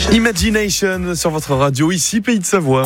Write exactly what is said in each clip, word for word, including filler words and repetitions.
Imagination sur votre radio, ici Pays de Savoie.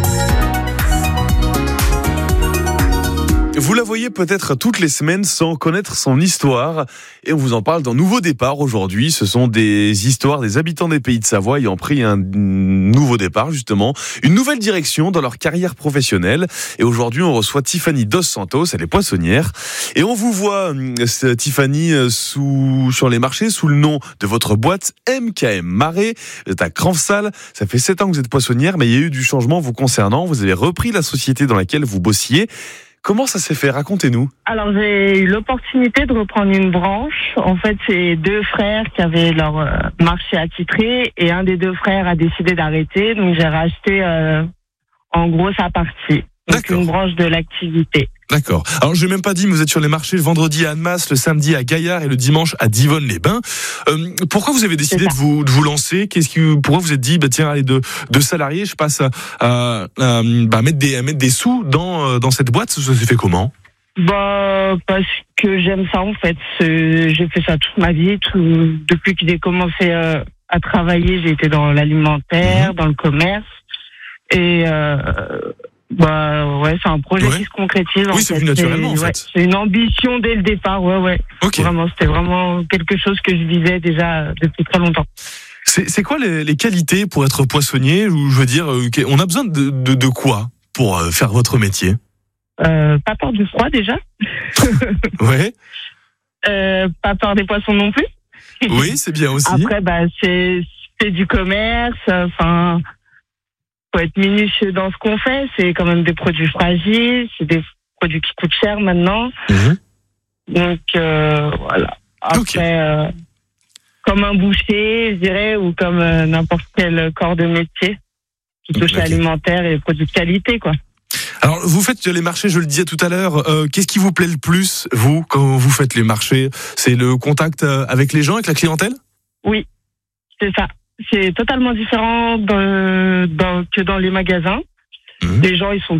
Vous la voyez peut-être toutes les semaines sans connaître son histoire et on vous en parle dans Nouveau Départ aujourd'hui. Ce sont des histoires des habitants des Pays de Savoie ayant pris un nouveau départ justement, une nouvelle direction dans leur carrière professionnelle. Et aujourd'hui on reçoit Tiffany Dos Santos, elle est poissonnière. Et on vous voit Tiffany sous, sur les marchés sous le nom de votre boîte M K M Marais. Vous êtes à Cranfsal, ça fait sept ans que vous êtes poissonnière mais il y a eu du changement vous concernant. Vous avez repris la société dans laquelle vous bossiez. Comment ça s'est fait? Racontez-nous. Alors, j'ai eu l'opportunité de reprendre une branche. En fait, c'est deux frères qui avaient leur euh, marché attitré et un des deux frères a décidé d'arrêter. Donc, j'ai racheté, euh, en gros, sa partie. Donc, D'accord. Une branche de l'activité. D'accord. Alors, je n'ai même pas dit, mais vous êtes sur les marchés le vendredi à Annemasse, le samedi à Gaillard et le dimanche à Divonne-les-Bains. Euh, pourquoi vous avez décidé de vous, de vous lancer? Qu'est-ce qui, pourquoi vous êtes dit, bah, tiens, allez, de, de salariés, je passe à, à, à bah, mettre des, à mettre des sous dans, dans cette boîte? Ça s'est fait comment? Bah, parce que j'aime ça, en fait. C'est, j'ai fait ça toute ma vie. Tout, depuis que j'ai commencé euh, à travailler, j'ai été dans l'alimentaire, mmh. dans le commerce. Et, euh, bah ouais, c'est un projet ouais. qui se concrétise. Oui, en c'est fait. venu naturellement c'est, en ouais, fait. C'est une ambition dès le départ, ouais, ouais. Okay. Vraiment, c'était vraiment quelque chose que je visais déjà depuis très longtemps. C'est, c'est quoi les, les qualités pour être poissonnier? Ou je veux dire, on a besoin de, de, de quoi pour faire votre métier? euh, Pas peur du froid déjà. Ouais. Euh, pas peur des poissons non plus. Oui, c'est bien aussi. Après, bah c'est c'est du commerce. Enfin. Faut être minutieux dans ce qu'on fait, c'est quand même des produits fragiles, c'est des produits qui coûtent cher maintenant. Mmh. Donc euh, voilà. Après, okay. euh, comme un boucher, je dirais, ou comme euh, n'importe quel corps de métier qui touche okay. l'alimentaire et les produits de qualité, quoi. Alors, vous faites les marchés, je le disais tout à l'heure. Euh, qu'est-ce qui vous plaît le plus, vous, quand vous faites les marchés? C'est le contact avec les gens, avec la clientèle? Oui, c'est ça. C'est totalement différent de, dans, que dans les magasins. Mmh. Les gens, ils sont